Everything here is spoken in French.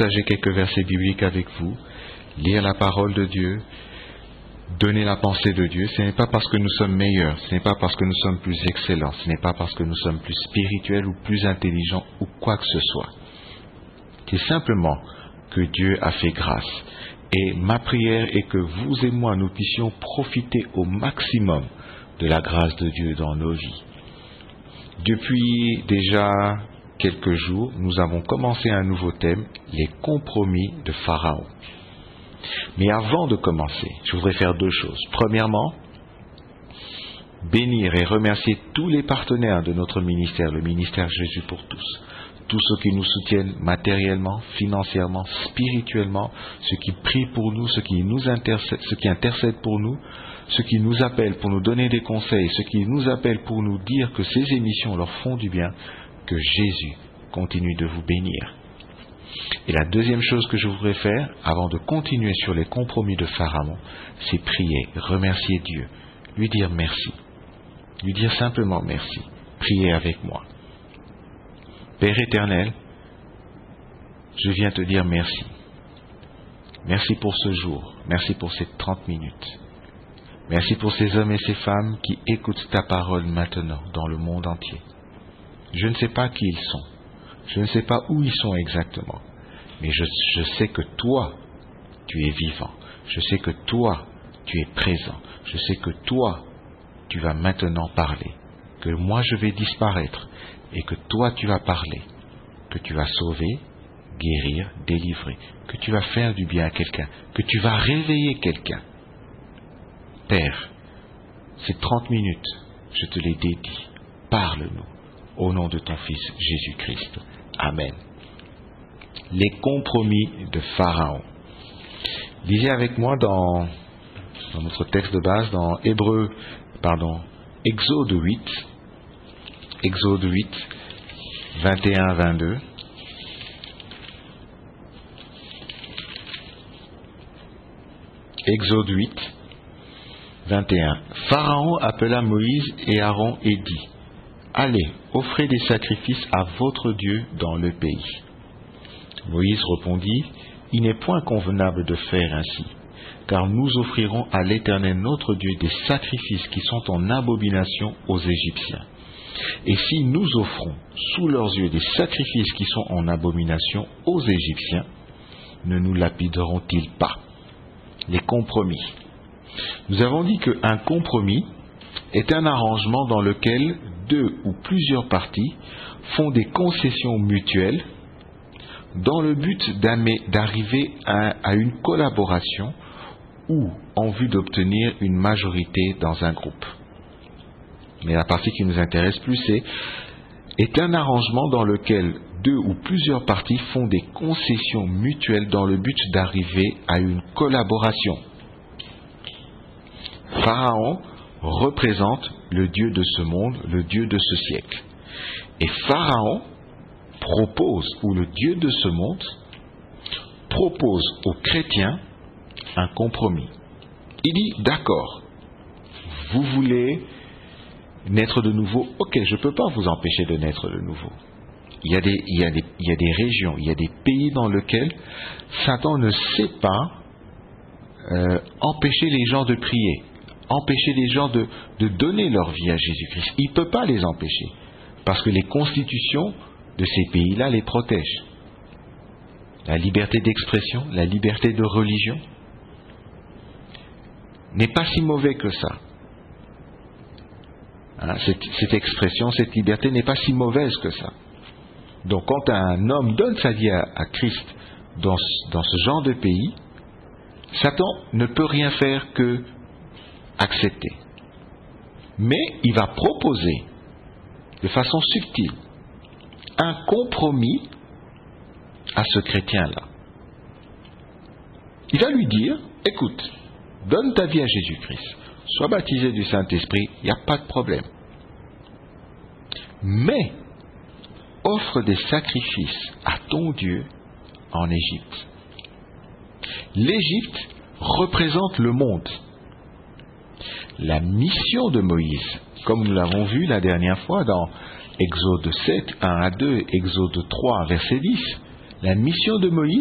partager quelques versets bibliques avec vous, lire la parole de Dieu, donner la pensée de Dieu. Ce n'est pas parce que nous sommes meilleurs, ce n'est pas parce que nous sommes plus excellents, ce n'est pas parce que nous sommes plus spirituels ou plus intelligents ou quoi que ce soit. C'est simplement que Dieu a fait grâce. Et ma prière est que vous et moi, nous puissions profiter au maximum de la grâce de Dieu dans nos vies. Depuis déjà quelques jours, nous avons commencé un nouveau thème, les compromis de Pharaon. Mais avant de commencer, je voudrais faire deux choses. Premièrement, bénir et remercier tous les partenaires de notre ministère, le ministère Jésus pour tous. Tous ceux qui nous soutiennent matériellement, financièrement, spirituellement, ceux qui prient pour nous, ceux qui intercèdent pour nous, ceux qui nous appellent pour nous donner des conseils, ceux qui nous appellent pour nous dire que ces émissions leur font du bien, que Jésus continue de vous bénir. Et la deuxième chose que je voudrais faire, avant de continuer sur les compromis de Pharaon, c'est prier, remercier Dieu, lui dire merci, lui dire simplement merci, priez avec moi. Père éternel, je viens te dire merci. Merci pour ce jour, merci pour ces 30 minutes. Merci pour ces hommes et ces femmes qui écoutent ta parole maintenant dans le monde entier. Je ne sais pas qui ils sont, je ne sais pas où ils sont exactement, mais je sais que toi, tu es vivant. Je sais que toi, tu es présent. Je sais que toi, tu vas maintenant parler. Que moi, je vais disparaître et que toi, tu vas parler. Que tu vas sauver, guérir, délivrer. Que tu vas faire du bien à quelqu'un. Que tu vas réveiller quelqu'un. Père, ces 30 minutes, je te les dédie. Parle-nous au nom de ton Fils Jésus-Christ. Amen. Les compromis de Pharaon. Lisez avec moi dans notre texte de base, dans Exode 8, 21-22. Exode 8, 21. Pharaon appela Moïse et Aaron et dit, « Allez, offrez des sacrifices à votre Dieu dans le pays. » Moïse répondit, « Il n'est point convenable de faire ainsi, car nous offrirons à l'Éternel notre Dieu des sacrifices qui sont en abomination aux Égyptiens. Et si nous offrons sous leurs yeux des sacrifices qui sont en abomination aux Égyptiens, ne nous lapideront-ils pas ?» Les compromis. Nous avons dit qu'un compromis est un arrangement dans lequel deux ou plusieurs parties font des concessions mutuelles dans le but d'arriver à une collaboration ou en vue d'obtenir une majorité dans un groupe. Mais la partie qui nous intéresse plus est un arrangement dans lequel deux ou plusieurs parties font des concessions mutuelles dans le but d'arriver à une collaboration. Pharaon représente le Dieu de ce monde, le Dieu de ce siècle. Et Pharaon propose, ou le Dieu de ce monde, propose aux chrétiens un compromis. Il dit, d'accord, vous voulez naître de nouveau, ok, je ne peux pas vous empêcher de naître de nouveau. Il y a des régions, il y a des pays dans lesquels Satan ne sait pas empêcher les gens de prier, empêcher les gens de donner leur vie à Jésus-Christ. Il ne peut pas les empêcher, parce que les constitutions de ces pays-là les protègent. La liberté d'expression, la liberté de religion n'est pas si mauvais que ça. Hein, cette expression, cette liberté n'est pas si mauvaise que ça. Donc quand un homme donne sa vie à Christ dans ce genre de pays, Satan ne peut rien faire que accepter. Mais il va proposer de façon subtile un compromis à ce chrétien-là. Il va lui dire, écoute, donne ta vie à Jésus-Christ, sois baptisé du Saint-Esprit, il n'y a pas de problème. Mais offre des sacrifices à ton Dieu en Égypte. L'Égypte représente le monde. La mission de Moïse, comme nous l'avons vu la dernière fois dans Exode 7, 1 à 2, Exode 3, verset 10, la mission de Moïse,